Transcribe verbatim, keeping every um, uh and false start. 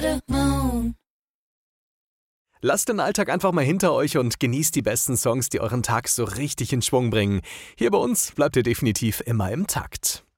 Lasst den Alltag einfach mal hinter euch und genießt die besten Songs, die euren Tag so richtig in Schwung bringen. Hier bei uns bleibt ihr definitiv immer im Takt.